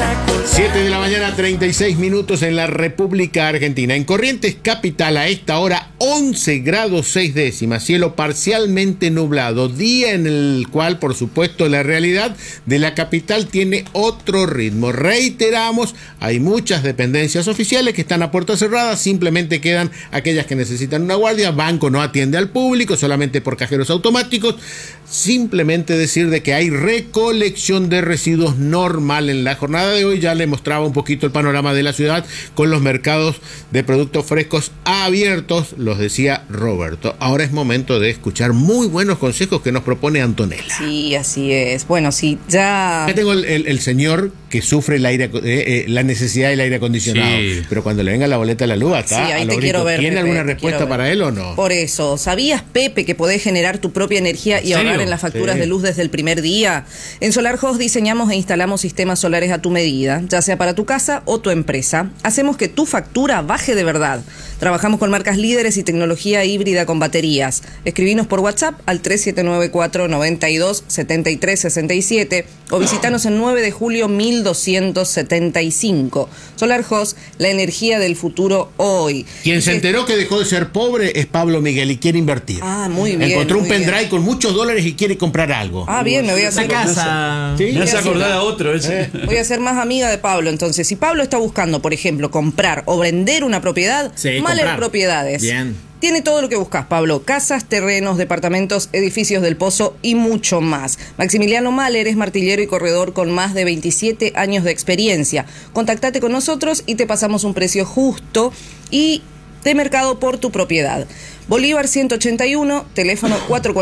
7 de la mañana, 36 minutos en la República Argentina. En Corrientes Capital a esta hora 11 grados 6 décimas, cielo parcialmente nublado, día en el cual, por supuesto, la realidad de la capital tiene otro ritmo. Reiteramos, hay muchas dependencias oficiales que están a puertas cerradas, simplemente quedan aquellas que necesitan una guardia. Banco no atiende al público, solamente por cajeros automáticos. Simplemente decir de que hay recolección de residuos normal en la jornada de hoy. Ya le mostraba un poquito el panorama de la ciudad con los mercados de productos frescos abiertos, los decía Roberto. Ahora es momento de escuchar muy buenos consejos que nos propone Antonella. Sí, así es. Bueno, sí, ya... Acá tengo el señor que sufre el aire, la necesidad del aire acondicionado, sí. Pero cuando le venga la boleta de la luz, acá, sí, ahí te quiero ver, ¿tiene Pepe, alguna respuesta para él o no? Por eso, ¿sabías, Pepe, que podés generar tu propia energía y ahorrar en las facturas de luz desde el primer día? En SolarHost diseñamos e instalamos sistemas solares a tu medida, ya sea para tu casa o tu empresa. Hacemos que tu factura baje de verdad. Trabajamos con marcas líderes y tecnología híbrida con baterías. Escribinos por WhatsApp al 3794-927367 o visitanos en 9 de julio 1275. SolarHost, la energía del futuro hoy. Quien se enteró que dejó de ser pobre es Pablo Miguel y quiere invertir. Ah, muy bien. Encontró un pendrive con muchos dólares y quiere comprar algo. Ah, bien, me voy a hacer casa. ¿Sí? Me hace acordar a otro. Voy a ser más amiga de Pablo. Entonces, si Pablo está buscando, por ejemplo, comprar o vender una propiedad, Mahler Propiedades. Bien. Tiene todo lo que buscas, Pablo. Casas, terrenos, departamentos, edificios del Pozo y mucho más. Maximiliano Mahler es martillero y corredor con más de 27 años de experiencia. Contactate con nosotros y te pasamos un precio justo y de mercado por tu propiedad. Bolívar 181, teléfono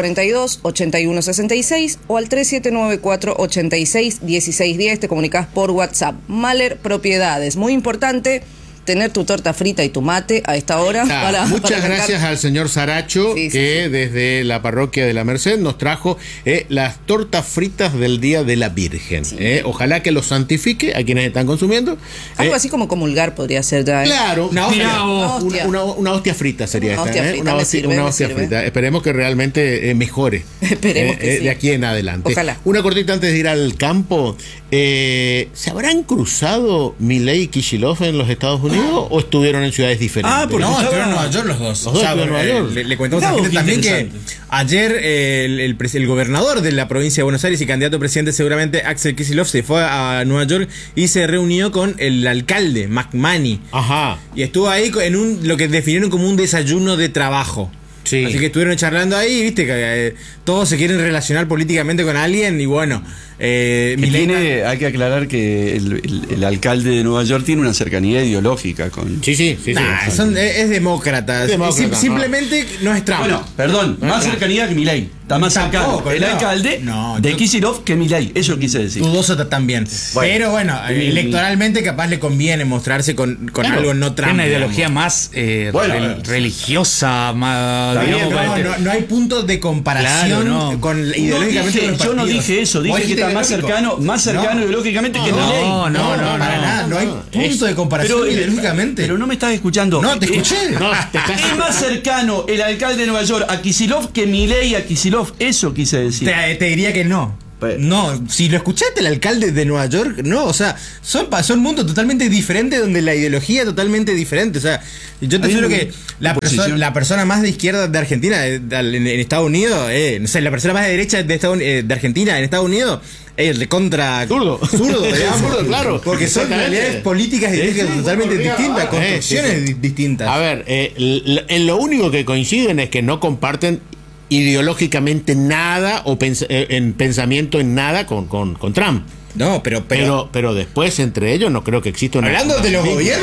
442-8166 o al 3794-861610. Te comunicas por WhatsApp. Mahler Propiedades. Muy importante tener tu torta frita y tu mate a esta hora. Muchas gracias al señor Saracho, que desde la parroquia de la Merced nos trajo las tortas fritas del Día de la Virgen. Ojalá que los santifique a quienes están consumiendo. Algo así como comulgar podría ser ya. Claro, una hostia frita sería una hostia frita. Esperemos que realmente mejore. Esperemos que sí. De aquí en adelante. Ojalá. Una cortita antes de ir al campo. ¿Se habrán cruzado Milei y Kicillof en los Estados Unidos o estuvieron en ciudades diferentes? Porque no, estuvieron en Nueva York los dos. Los dos estuvieron en Nueva York. Le contamos a la gente también que ayer el gobernador de la provincia de Buenos Aires y candidato a presidente seguramente, Axel Kicillof, se fue a Nueva York y se reunió con el alcalde, McManny. Ajá. Y estuvo ahí en lo que definieron como un desayuno de trabajo. Sí. Así que estuvieron charlando ahí, viste, que todos se quieren relacionar políticamente con alguien y bueno. Hay que aclarar que el alcalde de Nueva York tiene una cercanía ideológica con... Sí. Es demócrata. Simplemente no es Trump. Bueno, perdón, más cercanía que Milei. Está más cercano el alcalde de Kicillof que Milei. Eso quise decir. Dudoso también. Bueno, pero bueno, electoralmente capaz le conviene mostrarse con algo no Trump. Tiene una ideología más religiosa, más... No hay puntos de comparación con ideológicamente. Yo no dije eso, dije que está más cercano ideológicamente que Milei. No, para nada. No hay punto de comparación ideológicamente. Pero no me estás escuchando. No, te escuché. Es más cercano el alcalde de Nueva York a Kicillof que Milei a Kicillof. Eso quise decir. Te diría que no. No, si lo escuchaste el alcalde de Nueva York, no, o sea, son mundos totalmente diferentes donde la ideología es totalmente diferente. O sea, yo te aseguro que la persona más de izquierda de Argentina en Estados Unidos, no sé, la persona más de derecha de Argentina en Estados Unidos es de contra zurdo, claro, porque son realidades políticas y ideológicas totalmente distintas, construcciones distintas. A ver, en lo único que coinciden es que no comparten ideológicamente nada o en pensamiento en nada con Trump. No, pero después entre ellos no creo que exista una... Hablando de los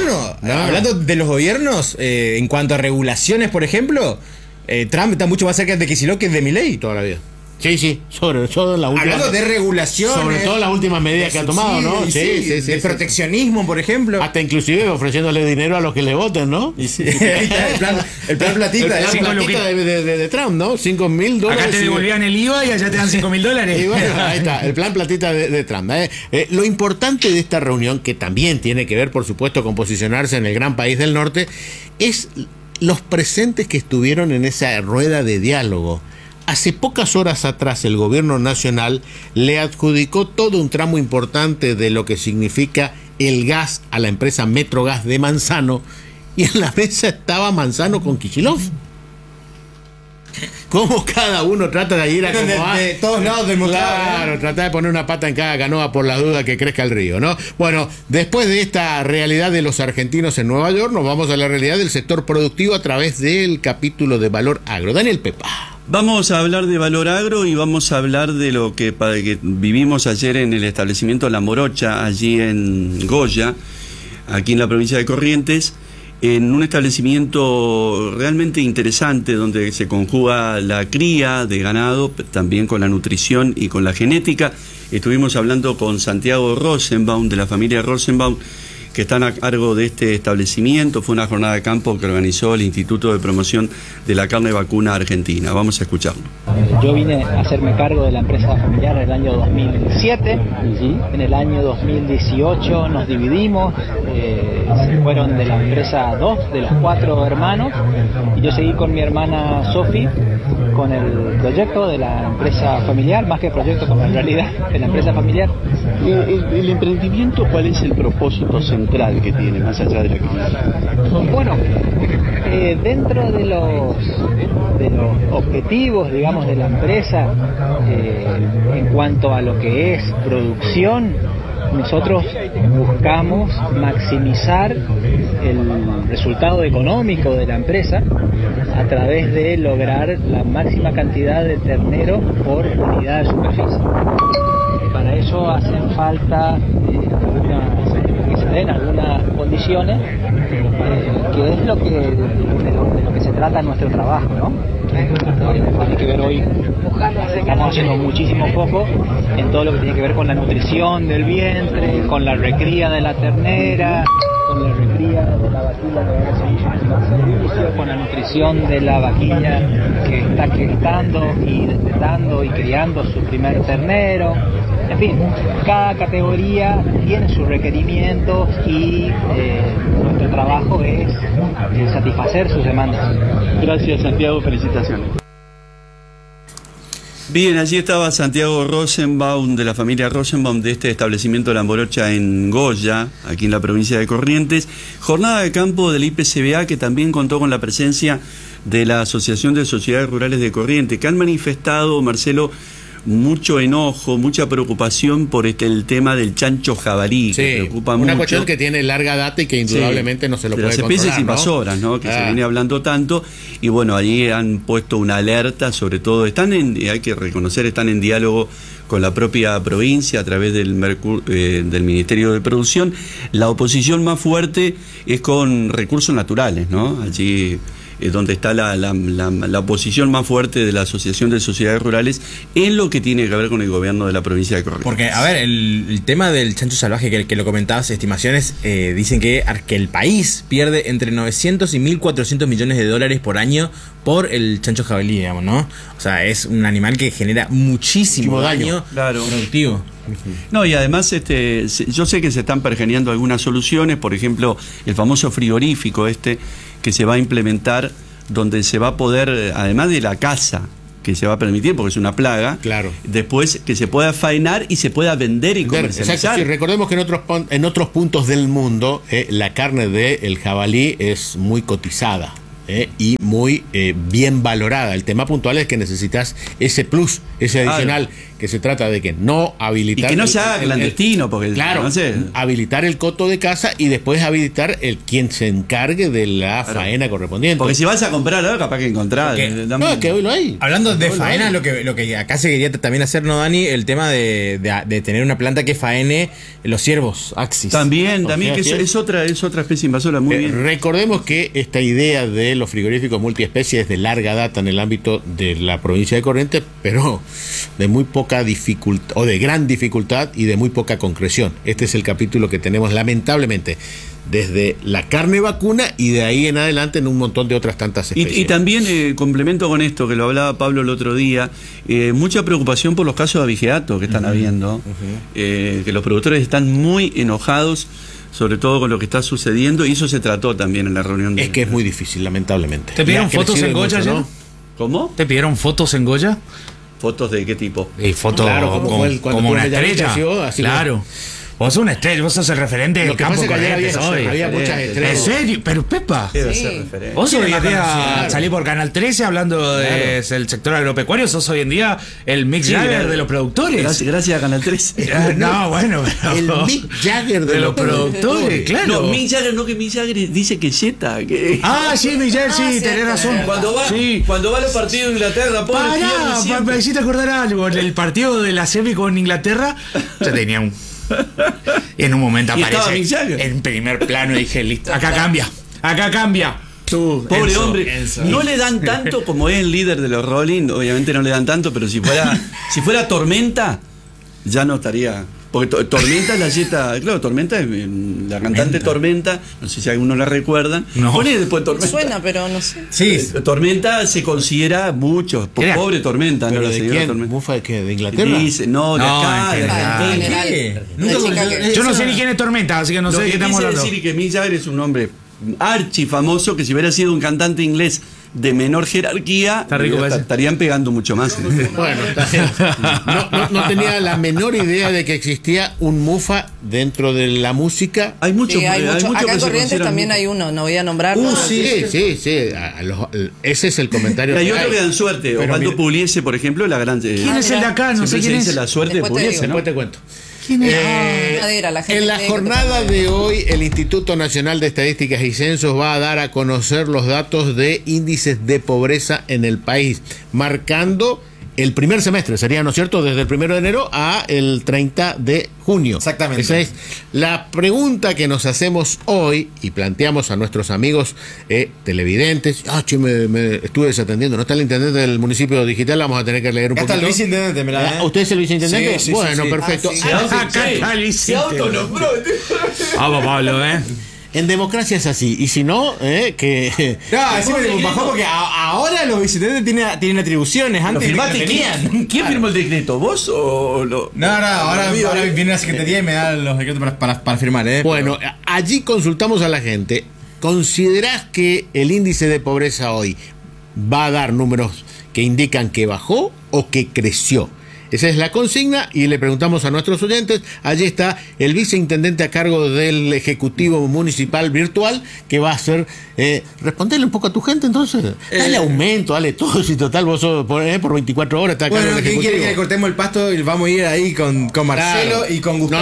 gobiernos, en cuanto a regulaciones, por ejemplo, Trump está mucho más cerca de Kicillof que de Milei toda la vida. Sí, sobre todo en la última. Hablando de regulación. Sobre todo las últimas medidas que ha tomado, ¿no? Sí, de proteccionismo, por ejemplo. Hasta inclusive ofreciéndole dinero a los que le voten, ¿no? Ahí está, el plan platita. El plan platita de Trump, ¿no? $5.000. Acá te devolvían el IVA y allá te dan $5.000. Y bueno, ahí está, el plan platita de Trump. Lo importante de esta reunión, que también tiene que ver, por supuesto, con posicionarse en el gran país del norte, es los presentes que estuvieron en esa rueda de diálogo. hace pocas horas atrás el gobierno nacional le adjudicó todo un tramo importante de lo que significa el gas a la empresa Metrogas de Manzano, y en la mesa estaba Manzano con Kicillof. Como cada uno trata de ir a de todos lados demostrar. Claro, trata de poner una pata en cada canoa por la duda que crezca el río, ¿no? Bueno, después de esta realidad de los argentinos en Nueva York, nos vamos a la realidad del sector productivo a través del capítulo de Valor Agro. Daniel Pepa. Vamos a hablar de Valor Agro y vamos a hablar de lo que vivimos ayer en el establecimiento La Morocha, allí en Goya, aquí en la provincia de Corrientes, en un establecimiento realmente interesante donde se conjuga la cría de ganado, también con la nutrición y con la genética. Estuvimos hablando con Santiago Rosenbaum, de la familia Rosenbaum, que están a cargo de este establecimiento. Fue una jornada de campo que organizó el Instituto de Promoción de la Carne Vacuna Argentina. Vamos a escucharlo. Yo vine a hacerme cargo de la empresa familiar en el año 2007. En el año 2018 nos dividimos. Se fueron de la empresa 2 de los 4 hermanos. Y yo seguí con mi hermana Sofi con el proyecto de la empresa familiar, más que proyecto, como en realidad de la empresa familiar. ¿El emprendimiento cuál es el propósito central que tiene, más allá de la crisis? Bueno, dentro de los objetivos, digamos, de la empresa, en cuanto a lo que es producción, nosotros buscamos maximizar el resultado económico de la empresa a través de lograr la máxima cantidad de ternero por unidad de superficie. Para eso hacen falta que se den algunas condiciones, que es de lo que se trata nuestro trabajo, ¿no? Tiene que ver hoy, estamos haciendo muchísimo foco en todo lo que tiene que ver con la nutrición del vientre, con la recría de la ternera, con la recría de la vaquilla, con la nutrición de la vaquilla que está gestando y destetando y criando su primer ternero. En fin, cada categoría tiene sus requerimientos y nuestro trabajo es satisfacer sus demandas. Gracias, Santiago, felicitaciones. Bien, allí estaba Santiago Rosenbaum, de la familia Rosenbaum, de este establecimiento La Morocha en Goya, aquí en la provincia de Corrientes. Jornada de campo del IPCBA, que también contó con la presencia de la Asociación de Sociedades Rurales de Corrientes, que han manifestado, Marcelo, mucho enojo, mucha preocupación por el tema del chancho jabalí, que preocupa mucho. Una cuestión que tiene larga data y que indudablemente no se lo puede controlar. Las especies invasoras, ¿no? Que se viene hablando tanto, y bueno, allí han puesto una alerta, sobre todo, hay que reconocer, están en diálogo con la propia provincia a través del Ministerio de Producción. La oposición más fuerte es con recursos naturales, ¿no? Allí donde está la oposición más fuerte de la Asociación de Sociedades Rurales en lo que tiene que ver con el gobierno de la provincia de Corrientes. Porque, a ver, el tema del chancho salvaje que lo comentabas, estimaciones dicen que el país pierde entre 900 y 1.400 millones de dólares por año por el chancho jabalí, digamos, ¿no? O sea, es un animal que genera muchísimo daño productivo. No, y además yo sé que se están pergeneando algunas soluciones, por ejemplo, el famoso frigorífico que se va a implementar, donde se va a poder, además de la caza, que se va a permitir porque es una plaga, después que se pueda faenar y se pueda vender y comercializar. Exacto, sí, recordemos que en otros puntos del mundo la carne del jabalí es muy cotizada. Y muy bien valorada. El tema puntual es que necesitas ese plus, ese adicional, que se trata de que no habilitar... Y que no se haga clandestino, porque... Claro, no sé, habilitar el coto de caza y después habilitar quien se encargue de la faena correspondiente. Porque si vas a comprar algo, capaz que encontrar... No, es que hoy lo hay. Hablando de faena, lo que acá se quería también hacer, ¿no, Dani? El tema de tener una planta que faene los ciervos, Axis. También que es otra especie invasora, muy bien. Recordemos que esta idea de los frigoríficos multiespecies es de larga data en el ámbito de la provincia de Corrientes, pero de muy poca dificultad, o de gran dificultad y de muy poca concreción. Este es el capítulo que tenemos, lamentablemente, desde la carne vacuna y de ahí en adelante en un montón de otras tantas especies. Y también complemento con esto, que lo hablaba Pablo el otro día, mucha preocupación por los casos de abigeato que están habiendo, que los productores están muy enojados, sobre todo con lo que está sucediendo, y eso se trató también en la reunión. Es que es muy difícil, lamentablemente. ¿Te pidieron fotos en Goya, ¿no? ¿Cómo? ¿Te pidieron fotos en Goya? ¿Fotos de qué tipo? Fotos Claro, como una estrella. Así claro. Vos sos una estrella, vos sos el referente del campo Corrientes hoy. Había muchas estrellas. ¿En serio? Pero Pepa, vos hoy en día salí por Canal 13 hablando del sector agropecuario, sos hoy en día el Mick Jagger de los productores. Gracias a Canal 13. No, bueno, El Mick Jagger de los productores, claro. No, Mick Jagger, no, que Mick Jagger dice que Jetta. Que... Sí, Mick Jagger, sí, tenés razón. Cuando va a los partidos de Inglaterra, me hiciste acordar algo. El partido de la semi con Inglaterra, ya tenía un... Y en un momento aparece en primer plano y dije, listo, acá cambia. Pobre Enzo, hombre, Enzo. No le dan tanto como es el líder de los Rolling, obviamente no le dan tanto, pero si fuera Tormenta, ya no estaría. Porque Tormenta es la Jetta, claro, Tormenta es la cantante Tormenta, no sé si algunos la recuerdan. No. Pone después Tormenta. Me suena, pero no sé. Sí, Tormenta se considera mucho, pobre Tormenta, ¿pero no de quién? ¿Bufa de qué? ¿De Inglaterra? Dice, no, de acá, en general. Yo no sé ni quién es Tormenta, así que no sé de qué estamos hablando. Decir que Mick Jagger es un hombre archifamoso, que si hubiera sido un cantante inglés de menor jerarquía, estarían pegando mucho más. Bueno, no tenía la menor idea de que existía un Mufa dentro de la música. Hay mucho. Acá en Corrientes también hay uno, no voy a nombrarlo. Sí. Ese es el comentario. Hay otro que dan suerte. Osvaldo Pugliese, por ejemplo, la gran. ¿Quién es el de acá? No sé quién es. La suerte de Pugliese, Después te cuento. En la jornada de hoy, el Instituto Nacional de Estadísticas y Censos va a dar a conocer los datos de índices de pobreza en el país, marcando el primer semestre, sería, ¿no es cierto?, desde el 1 de enero a el 30 de junio. Exactamente. Esa es la pregunta que nos hacemos hoy y planteamos a nuestros amigos televidentes. Me estuve desatendiendo, no está el intendente del municipio digital, vamos a tener que leer un poquito. Está el viceintendente, ¿verdad? ¿Usted es el viceintendente? Sí, bueno, perfecto. Se autonombró. Vamos, Pablo, En democracia es así, y si no, que... No, encima te bajó porque ahora los viceintendentes tienen atribuciones, antes no tenían. ¿Quién firmó el decreto? ¿Vos o lo...? No, ahora viene la secretaría y me da los decretos para firmar, Bueno, allí consultamos a la gente. ¿Considerás que el índice de pobreza hoy va a dar números que indican que bajó o que creció? Esa es la consigna y le preguntamos a nuestros oyentes. Allí está el viceintendente a cargo del Ejecutivo Municipal Virtual, que va a hacer... responderle un poco a tu gente, entonces. Dale aumento, dale todo, si total vos sos por 24 horas está a cargo del Ejecutivo. Bueno, ¿quién quiere que le cortemos el pasto y vamos a ir ahí con Marcelo y con Gustavo?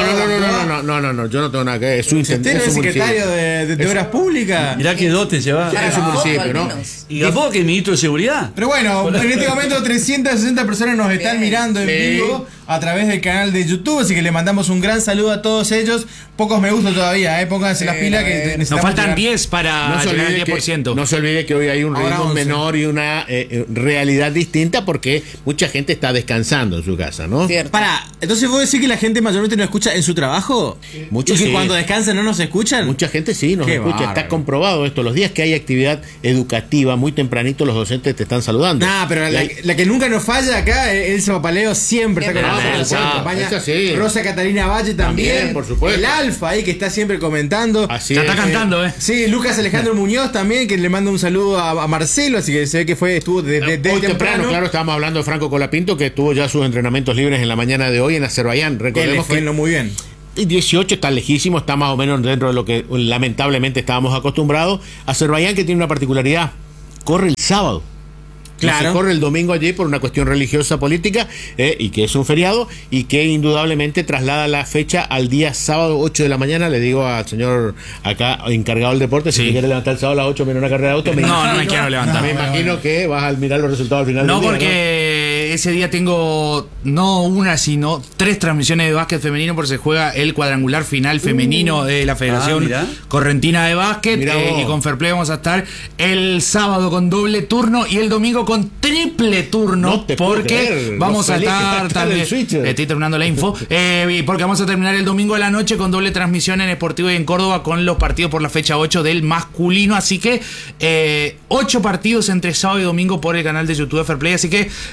No, yo no tengo nada que ver. Es su intendente. ¿Usted es el secretario de Obras Públicas? Mirá qué dote se va. Es un municipio, ¿no? Y tampoco que el ministro de Seguridad. Pero bueno, en este momento 360 personas nos están mirando en vivo a través del canal de YouTube, así que le mandamos un gran saludo a todos ellos. Pocos me gustan todavía, pónganse las pilas que necesitamos. Nos faltan 10 para llegar al 10%. No se olvide que hoy hay un ritmo menor y una realidad distinta porque mucha gente está descansando en su casa, ¿no? Cierto. Entonces vos decís que la gente mayormente nos escucha en su trabajo. Muchos y que cuando descansan no nos escuchan. Mucha gente sí nos escucha. Bárbaro. Está comprobado esto. Los días que hay actividad educativa, muy tempranito los docentes te están saludando. Pero la que nunca nos falla acá es el zapapaleo, siempre está con nosotros. Rosa Catalina Valle también, por supuesto. El Alfa ahí que está siempre comentando. Así ya está cantando, Sí, Lucas Alejandro Muñoz también, que le manda un saludo a Marcelo, así que se ve que estuvo desde temprano. Claro, estábamos hablando de Franco Colapinto, que tuvo ya sus entrenamientos libres en la mañana de hoy en Azerbaiyán. Recordemos que muy bien. 18 está lejísimo, está más o menos dentro de lo que lamentablemente estábamos acostumbrados. Azerbaiyán, que tiene una particularidad, corre el sábado. Claro. Se corre el domingo allí por una cuestión religiosa política y que es un feriado y que indudablemente traslada la fecha al día sábado 8 de la mañana. Le digo al señor acá encargado del deporte, si quiere levantar el sábado a las 8 menos una carrera de auto. No me quiero levantar. Me imagino que vas a mirar los resultados al final del día. Porque ese día tengo no una sino 3 transmisiones de básquet femenino porque se juega el cuadrangular final femenino de la Federación Correntina de Básquet y con Fair Play vamos a estar el sábado con doble turno y el domingo con triple turno porque vamos a estar también. Estoy terminando la info. Porque vamos a terminar el domingo de la noche con doble transmisión en Sportivo y en Córdoba con los partidos por la fecha 8 del masculino. Así que 8 partidos entre sábado y domingo por el canal de YouTube de Fair Play. Así que Colapinto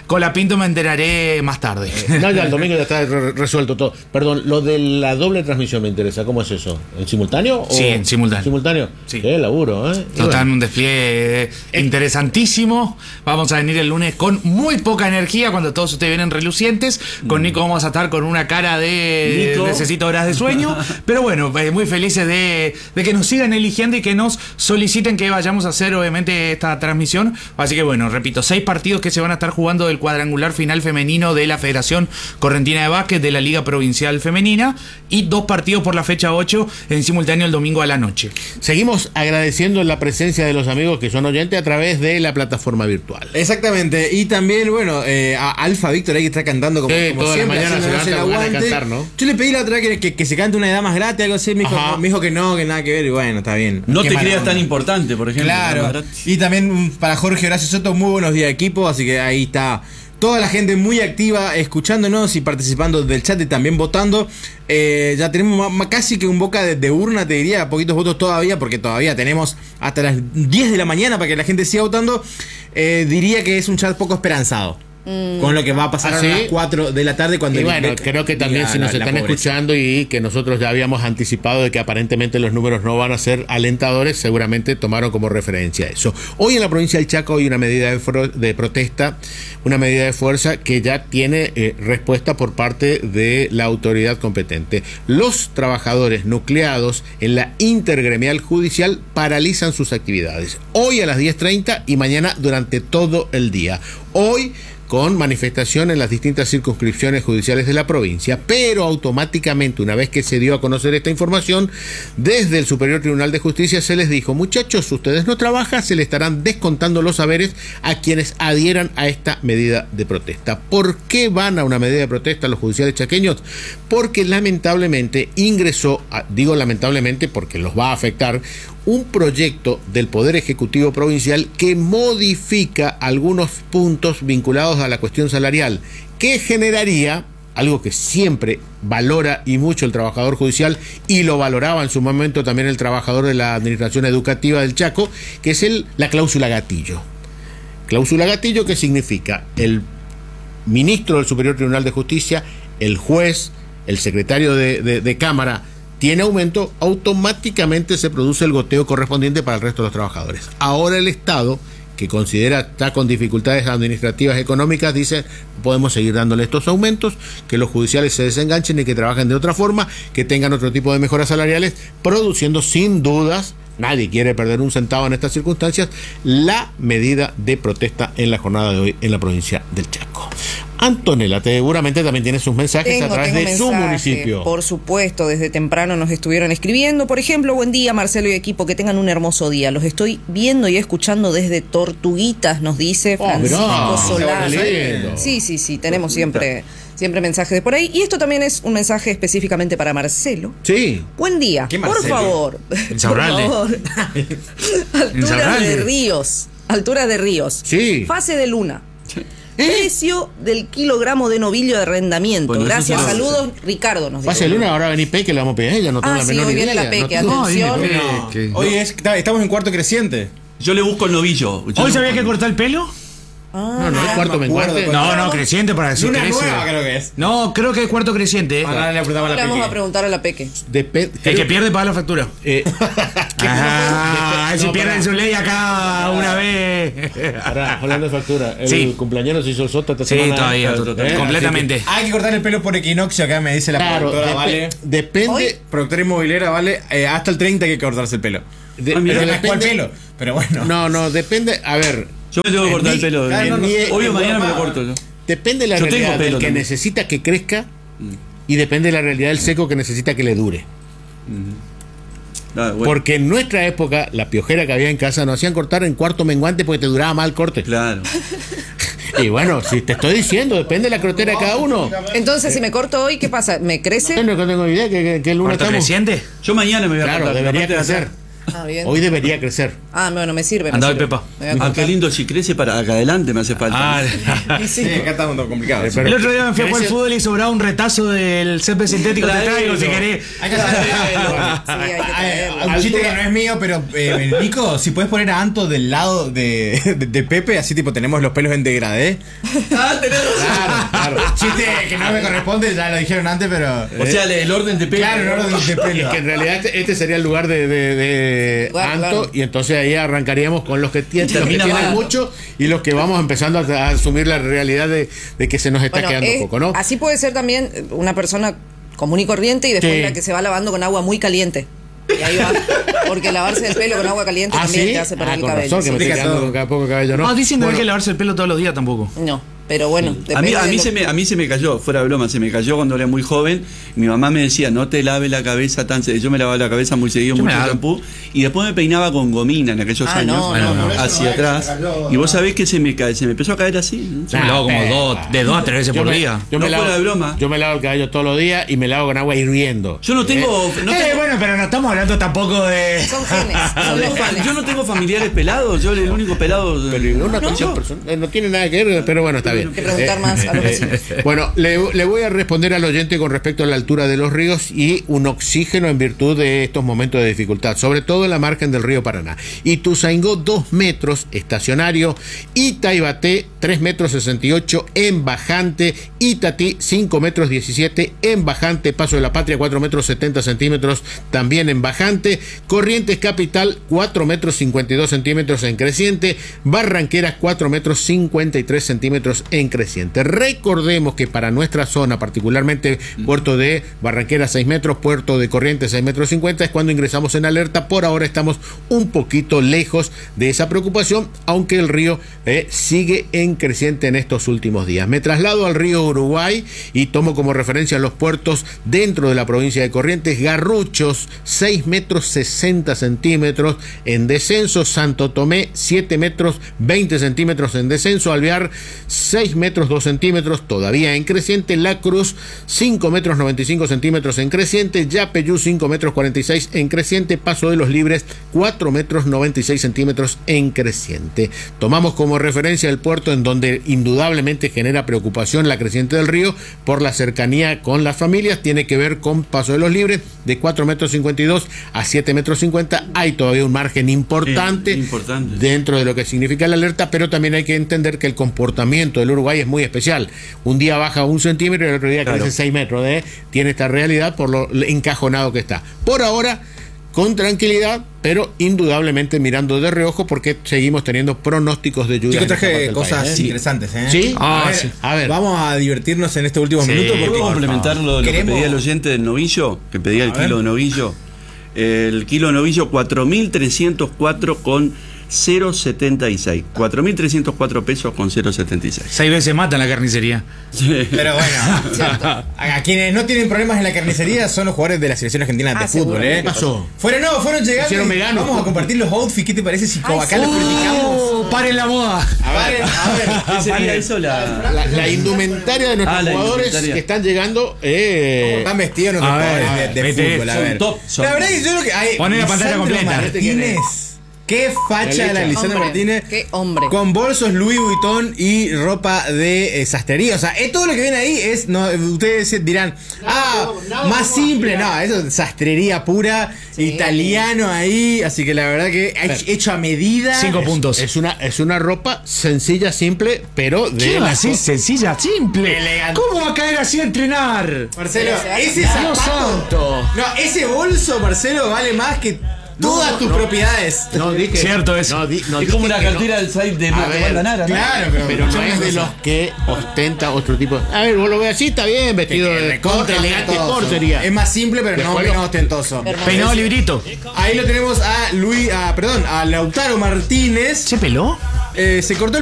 momento me enteraré más tarde. No, ya el domingo ya está resuelto todo. Perdón, lo de la doble transmisión me interesa. ¿Cómo es eso? ¿En simultáneo? Sí, en simultáneo. ¿Simultáneo? Sí. Qué laburo, ¿eh? Total, un despliegue interesantísimo. Vamos a venir el lunes con muy poca energía cuando todos ustedes vienen relucientes. Con Nico vamos a estar con una cara de Nico. necesito horas de sueño. Pero bueno, muy felices de que nos sigan eligiendo y que nos soliciten que vayamos a hacer obviamente esta transmisión. Así que bueno, repito, 6 partidos que se van a estar jugando del cuadrangular final femenino de la Federación Correntina de Básquet de la Liga Provincial Femenina y 2 partidos por la fecha 8 en simultáneo el domingo a la noche. Seguimos agradeciendo la presencia de los amigos que son oyentes a través de la plataforma virtual. Exactamente, y también, bueno, a Alfa Víctor ahí que está cantando como toda siempre, la mañana haciéndonos se el levanta con ganas de aguante. cantar, ¿no? Yo le pedí la otra vez que se cante una edad más gratis, algo así, me dijo que no, que nada que ver, y bueno, está bien. No Qué te mala creas onda. tan importante, por ejemplo. Claro, y también para Jorge Horacio Soto, muy buenos días equipo, así que ahí está toda la gente muy activa escuchándonos y participando del chat y también votando. Ya tenemos casi que un boca de urna, te diría, poquitos votos todavía, porque todavía tenemos hasta las 10 de la mañana para que la gente siga votando. Diría que es un chat poco esperanzado. Con lo que va a pasar a las 4 de la tarde cuando... Y bueno, creo que también si nos están escuchando y que nosotros ya habíamos anticipado de que aparentemente los números no van a ser alentadores, seguramente tomaron como referencia eso. Hoy en la provincia del Chaco hay una medida de protesta, una medida de fuerza que ya tiene respuesta por parte de la autoridad competente. Los trabajadores nucleados en la intergremial judicial paralizan sus actividades. Hoy a las 10:30 y mañana durante todo el día. Hoy con manifestación en las distintas circunscripciones judiciales de la provincia, pero automáticamente, una vez que se dio a conocer esta información, desde el Superior Tribunal de Justicia se les dijo: muchachos, ustedes no trabajan, se le estarán descontando los haberes a quienes adhieran a esta medida de protesta. ¿Por qué van a una medida de protesta los judiciales chaqueños? Porque lamentablemente ingresó, digo lamentablemente porque los va a afectar, un proyecto del Poder Ejecutivo Provincial que modifica algunos puntos vinculados a la cuestión salarial, que generaría algo que siempre valora y mucho el trabajador judicial, y lo valoraba en su momento también el trabajador de la Administración Educativa del Chaco, que es la cláusula gatillo. Cláusula gatillo, que significa el ministro del Superior Tribunal de Justicia, el juez, el secretario de Cámara, tiene aumento, automáticamente se produce el goteo correspondiente para el resto de los trabajadores. Ahora el Estado, que considera está con dificultades administrativas económicas, dice: no podemos seguir dándole estos aumentos, que los judiciales se desenganchen y que trabajen de otra forma, que tengan otro tipo de mejoras salariales, produciendo sin dudas, nadie quiere perder un centavo en estas circunstancias, la medida de protesta en la jornada de hoy en la provincia del Chaco. Antonella, seguramente también tiene sus mensajes a través de su municipio. Por supuesto, desde temprano nos estuvieron escribiendo. Por ejemplo, buen día Marcelo y equipo, que tengan un hermoso día. Los estoy viendo y escuchando desde Tortuguitas, nos dice Francisco Solano. Sí, tenemos siempre mensajes de por ahí. Y esto también es un mensaje específicamente para Marcelo. Sí. Buen día. Por favor. Insaurralde. Alturas de ríos. Sí. Fase de luna. Precio del kilogramo de novillo de arrendamiento. Bueno, gracias, saludos, Ricardo nos dice. Pase Luna, ahora va a venir Peque, le vamos a pedir a ella, no tengo la menor hoy idea. viene la Peque, no, atención. Hoy estamos en cuarto creciente. Yo le busco el novillo. ¿Hoy sabía que cortar el pelo? No, es cuarto menguante. No, creciente para decir Luna crece. nueva creo que es. No, creo que es cuarto creciente. Ahora le apretamos la Le vamos Peque. a preguntar a la Peque. El que pierde paga la factura. Si pierde su ley acá una vez. Ahora, hablando de factura, el Sí. cumpleaños hizo el Soto esta Sí, semana. todavía, completamente. Hay que cortar el pelo por equinoccio, acá me dice la productora, ¿vale? Depende. Productora inmobiliaria, ¿vale? Hasta el 30 hay que cortarse el pelo. mira, Pero no es cuál depende- pelo, pero bueno. No, depende. A ver, Yo me tengo que cortar el pelo. Claro, no, Hoy o en mañana me lo Europa, corto yo. depende de la Yo tengo realidad del pelo que también. necesita que crezca y depende de la realidad del seco que necesita que le dure. Bueno, Porque en nuestra época, la piojera que había en casa nos hacían cortar en cuarto menguante porque te duraba mal el corte. claro. Y bueno, si te estoy diciendo, depende de la crotera de cada uno. Entonces, si me corto hoy, ¿qué pasa? ¿Me crece? Yo no tengo idea que el lunes ¿Cuarto estamos. creciente? Yo mañana me voy a Claro, cortar. debería la parte de crecer. atrás. Bien. Hoy debería crecer. Bueno, me sirve. Andá, me sirve. Pepa. Me voy a Ah, cortar. qué lindo, si crece para acá adelante me hace falta. Sí, acá está un poco complicado. Pero- El otro día me fui a jugar crece- fútbol y sobraba un retazo del césped sintético. Te traigo si querés. Hay que hacer hay que traerlo. Un chiste que no es mío, pero Nico, si puedes poner a Anto del lado de Pepe, así tipo tenemos los pelos en degradé. Claro. Chiste que no me corresponde, ya lo dijeron antes, pero. O sea, el orden de pelo. Claro, el orden de pelo. Que en realidad este sería el lugar de Claro, Anto, claro. y entonces ahí arrancaríamos con los que tienen mal. mucho y los que vamos empezando a asumir la realidad de que se nos está quedando poco, ¿no? Así puede ser también una persona común y corriente y después Sí. la que se va lavando con agua muy caliente. Y ahí va. Porque lavarse el pelo con agua caliente también te hace perder el con cabello. razón, que me Sí. estoy quedando con cada poco cabello, ¿no? No, dicen que no hay Bueno, que lavarse el pelo todos los días tampoco. No, pero bueno. A mí depende de a mí se me cayó, fuera de broma, se me cayó cuando era muy joven. Mi mamá me decía, no te laves la cabeza tan seguido. Yo me lavaba la cabeza muy seguido, Yo me mucho la- shampoo. Y después me peinaba con gomina en aquellos años, no, hacia atrás. Y vos sabés que se me empezó a caer así. Yo me lavo como de 2 a 3 veces por día. Yo me No lavo, fuera de broma. yo me lavo el cabello todos los días y me lavo con agua hirviendo. Yo no tengo... Bueno, pero no estamos hablando tampoco de. Son genes. Son los genes. Yo no tengo familiares pelados, yo el único pelado... Pero una cuestión personal, no tiene nada que ver, pero bueno, está bien. Hay que preguntar más a los vecinos. Bueno, le voy a responder al oyente con respecto a la altura de los ríos y un oxígeno en virtud de estos momentos de dificultad, sobre todo en la margen del río Paraná. Ituzaingó 2 metros estacionario, Itaibaté 3 metros 68 en bajante, Itatí 5 metros 17 en bajante, Paso de la Patria 4 metros 70 centímetros también en bajante, Corrientes Capital 4 metros 52 centímetros en creciente, Barranqueras 4 metros 53 centímetros en creciente. Recordemos que para nuestra zona, particularmente Puerto de Barranqueras 6 metros, Puerto de Corrientes 6 metros 50, es cuando ingresamos en alerta. Por ahora estamos un poquito lejos de esa preocupación, aunque el río sigue en creciente en estos últimos días. Me traslado al río Uruguay y tomo como referencia los puertos dentro de la provincia de Corrientes. Garruchos 6 metros 60 centímetros en descenso, Santo Tomé 7 metros 20 centímetros en descenso, Alvear 6 metros 2 centímetros todavía en creciente, La Cruz 5 metros 95 centímetros en creciente, Yapeyú 5 metros 46 en creciente, Paso de los Libres 4 metros 96 centímetros en creciente. Tomamos como referencia el puerto en donde indudablemente genera preocupación la creciente del río por la cercanía con las familias, tiene que ver con Paso de los Libres de 4 metros 52 a 7 metros 50, hay todavía un margen importante dentro de lo que significa la alerta, pero también hay que entender que el comportamiento del Uruguay es muy especial. Un día baja 1 centímetro y el otro día crece 6 metros. Tiene esta realidad por lo encajonado que está. Por ahora, con tranquilidad, pero indudablemente mirando de reojo porque seguimos teniendo pronósticos de lluvia. Chicos, traje cosas interesantes, ¿Sí? A ver, vamos a divertirnos en estos últimos minutos. ¿Puedo complementar lo que pedía el oyente del novillo? Que pedía el kilo de novillo. El kilo de novillo 4.304 con 0.76. 4.304 pesos con 0.76. 6 veces mata en la carnicería. Pero bueno, a quienes no tienen problemas en la carnicería son los jugadores de la selección argentina de fútbol. ¿Qué pasó? Fueron llegando. Vamos a compartir los outfits. ¿Qué te parece si acá los criticamos? ¡Paren la moda! A ver. ¿Qué sería eso? La indumentaria de nuestros jugadores que están llegando. Están vestidos nuestros jugadores de fútbol. A ver. La verdad que yo creo que hay. Poné la pantalla completa. Martínez. Qué facha la Lisandro Martínez. Qué hombre. Con bolsos Louis Vuitton y ropa de sastrería. O sea, todo lo que viene ahí es. No, ustedes dirán, más simple. No, eso es sastrería pura, italiano ahí. Así que la verdad que hecho a medida. 5 puntos. Es una ropa sencilla, simple, pero de ¿Qué la así? Sencilla, simple. Elegante. ¿Cómo va a caer así a entrenar? Marcelo, ese Dios zapato. santo. No, ese bolso, Marcelo, vale más que todas tus propiedades. No dije. Cierto eso. Es como una cartera del site de Guadalajara. Claro, Pero no es de los que ostenta otro tipo. A ver, vos lo ves así, está bien, vestido de contra elegante portería. Es más simple, pero no menos ostentoso. Peinado librito. Ahí lo tenemos a Lautaro Martínez. ¿Se peló? Se cortó el